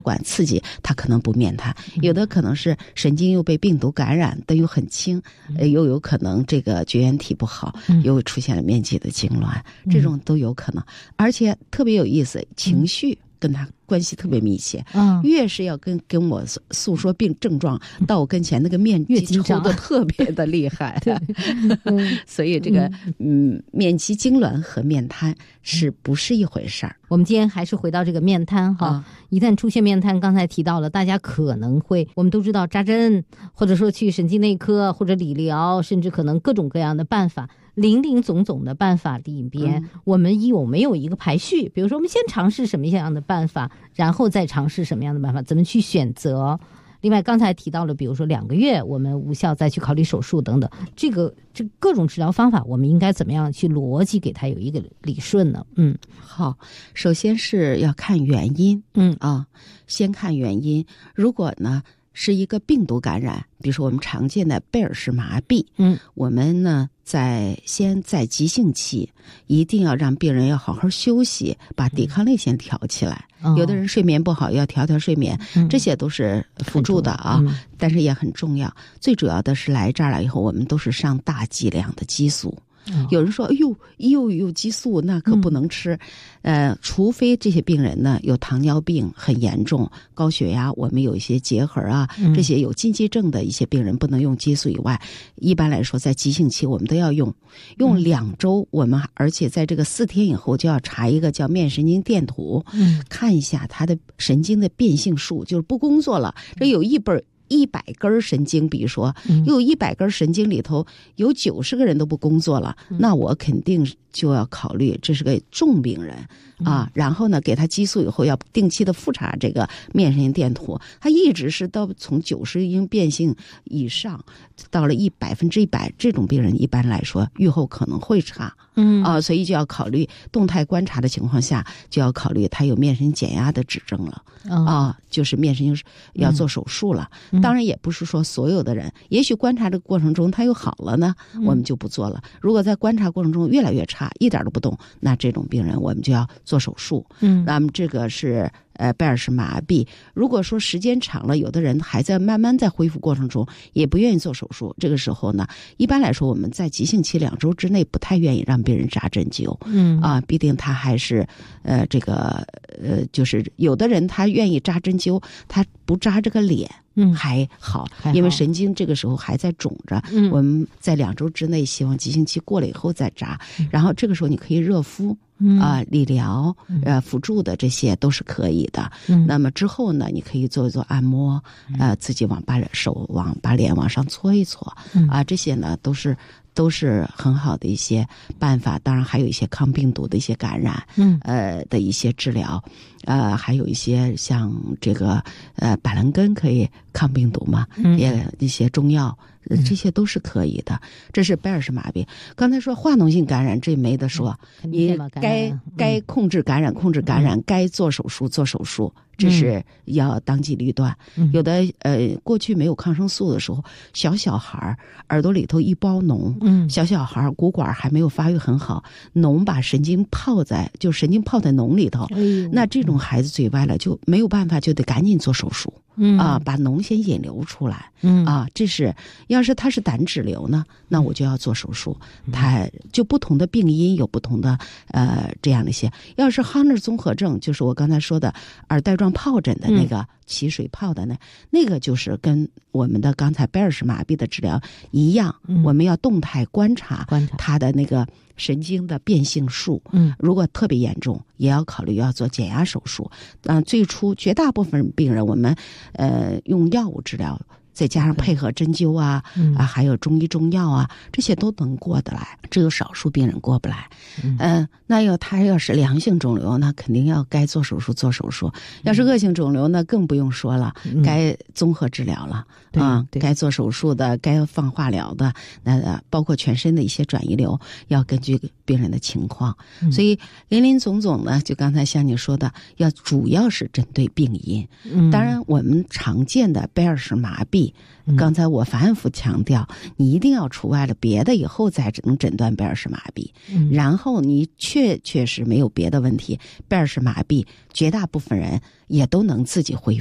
管刺激，它可能不面瘫；有的可能是神经又被病毒感染，但又很轻，又有可能这个绝缘体不好，又出现了面积的痉挛，这种都有可能。而且特别有意思，情绪跟他关系特别密切，越是要跟我诉说病症状，到我跟前那个面积抽的特别的厉害，所以这个面积痉挛和面瘫是不是一回事儿？ 我们今天还是回到这个面瘫哈，一旦出现面瘫，刚才提到了，大家可能会，我们都知道扎针，或者说去神经内科或者理疗，甚至可能各种各样的办法。林林总总的办法里边，我们有没有一个排序？比如说，我们先尝试什么样的办法，然后再尝试什么样的办法，怎么去选择？另外，刚才提到了，比如说2个月我们无效再去考虑手术等等，这各种治疗方法，我们应该怎么样去逻辑给它有一个理顺呢？ 好，首先是要看原因，先看原因。如果呢是一个病毒感染，比如说我们常见的贝尔氏麻痹，我们呢先在急性期一定要让病人要好好休息，把抵抗力先调起来。有的人睡眠不好，要调睡眠，这些都是辅助的啊，但是也很重要。最主要的是来这儿了以后，我们都是上大剂量的激素。有人说哎呦有激素那可不能吃，除非这些病人呢有糖尿病很严重，高血压，我们有一些结核啊，这些有禁忌症的一些病人不能用激素以外，一般来说在急性期我们都要用2周，我们而且在这个4天以后就要查一个叫面神经电图，看一下他的神经的变性数，就是不工作了，这有100根神经，比如说有100根神经里头有90个人都不工作了，那我肯定就要考虑这是个重病人啊。然后呢给他激素以后要定期的复查这个面神经电图，他一直是从90已经变性以上到了100%，这种病人一般来说预后可能会差，所以就要考虑动态观察的情况下，就要考虑他有面神经减压的指征了，就是面神经要做手术了。当然也不是说所有的人，也许观察这个过程中他又好了呢，我们就不做了。如果在观察过程中越来越差，一点都不动，那这种病人我们就要做手术。那么这个是贝尔氏麻痹。如果说时间长了，有的人还在慢慢在恢复过程中，也不愿意做手术，这个时候呢，一般来说我们在急性期2周之内不太愿意让病人扎针灸，毕竟他还是就是有的人他愿意扎针灸，他不扎这个脸。还好，因为神经这个时候还在肿着，我们在2周之内希望急性期过了以后再扎，然后这个时候你可以热敷理疗辅助的这些都是可以的。那么之后呢，你可以做一做按摩，自己把脸往上搓一搓，这些呢都是很好的一些办法。当然还有一些抗病毒的一些感染的一些治疗，还有一些像这个板蓝根可以抗病毒嘛，也一些中药，这些都是可以的。这是贝尔氏麻痹。刚才说化脓性感染，这没得说，你该控制感染，该做手术，这是要当机立断。有的过去没有抗生素的时候，小孩耳朵里头一包脓，小孩骨管还没有发育很好，脓把神经泡在脓里头，那这种孩子嘴歪了就没有办法，就得赶紧做手术。把脓先引流出来，这是要是他是胆脂瘤呢，那我就要做手术。他就不同的病因有不同的这样的一些。要是哈纳综合症，就是我刚才说的耳带状疱疹的那个起水泡的那个就是跟我们的刚才贝尔氏麻痹的治疗一样，我们要动态观察他的那个神经的变性数，如果特别严重，也要考虑要做减压手术。最初绝大部分病人我们用药物治疗，再加上配合针灸还有中医中药啊，这些都能过得来，只有少数病人过不来。那他要是良性肿瘤，那肯定要该做手术。要是恶性肿瘤呢，更不用说了，该综合治疗了该做手术的，该放化疗的，包括全身的一些转移瘤，要根据病人的情况。所以林林总总呢，就刚才像你说的，主要是针对病因。当然我们常见的贝尔氏麻痹痹。刚才我反复强调，你一定要除外了别的以后再能诊断贝尔氏麻痹。然后你确实没有别的问题，贝尔氏麻痹绝大部分人也都能自己恢复。